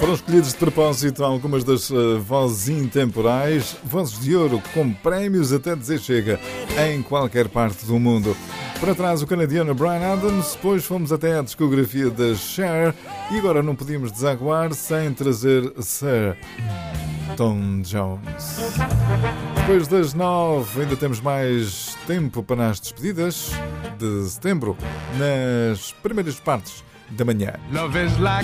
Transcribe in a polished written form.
Foram escolhidos de propósito algumas das vozes intemporais, vozes de ouro com prémios até dizer chega em qualquer parte do mundo. Para trás o canadiano Bryan Adams, depois fomos até à discografia da Cher e agora não podíamos desaguar sem trazer Sir Tom Jones. Depois das 9 ainda temos mais tempo para as despedidas de setembro nas primeiras partes da manhã.